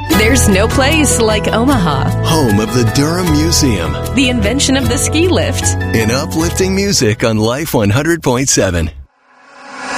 There's no place like Omaha, home of the Durham Museum, the invention of the ski lift, and uplifting music on Life 100.7.